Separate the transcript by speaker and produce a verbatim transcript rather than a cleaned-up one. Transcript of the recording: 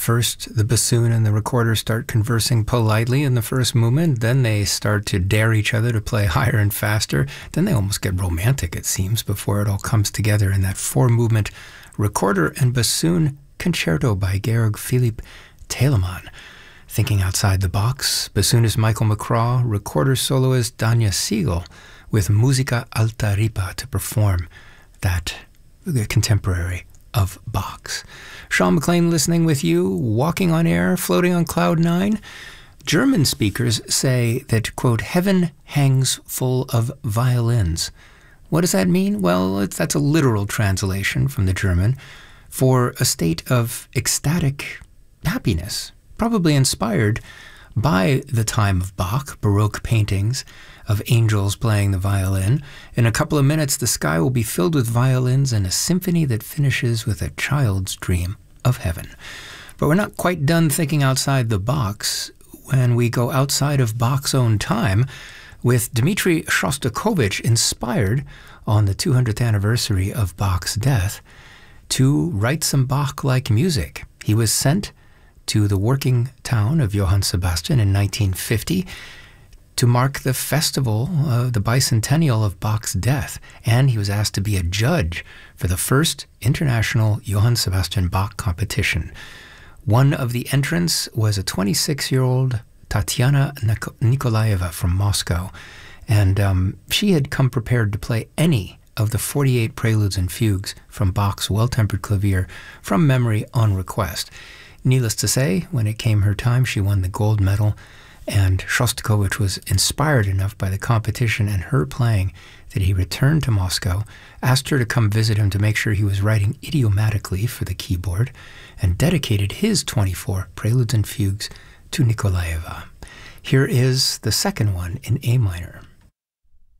Speaker 1: First, the bassoon and the recorder start conversing politely in the first movement. Then they start to dare each other to play higher and faster. Then they almost get romantic, it seems, before it all comes together in that four-movement recorder and bassoon concerto by Georg Philipp Telemann. Thinking outside the box, bassoonist Michael McCraw, recorder soloist Danya Siegel, with Musica Alta Ripa to perform that the contemporary of Bach's. Sean McLean listening with you, walking on air, floating on cloud nine. German speakers say that, quote, heaven hangs full of violins. What does that mean? Well, it's, that's a literal translation from the German for a state of ecstatic happiness, probably inspired by the time of Bach, Baroque paintings of angels playing the violin. In a couple of minutes, the sky will be filled with violins and a symphony that finishes with a child's dream of heaven. But we're not quite done thinking outside the box when we go outside of Bach's own time with Dmitri Shostakovich, inspired on the two hundredth anniversary of Bach's death to write some Bach-like music. He was sent to the working town of Johann Sebastian in nineteen fifty to mark the festival, uh, the bicentennial of Bach's death, and he was asked to be a judge for the first international Johann Sebastian Bach competition. One of the entrants was a twenty-six-year-old Tatiana Nikolaeva from Moscow, and um, she had come prepared to play any of the forty-eight preludes and fugues from Bach's Well-Tempered Clavier from memory on request. Needless to say, when it came her time, she won the gold medal, and Shostakovich was inspired enough by the competition and her playing that he returned to Moscow, asked her to come visit him to make sure he was writing idiomatically for the keyboard, and dedicated his twenty-four preludes and fugues to Nikolaeva. Here is the second one in A minor.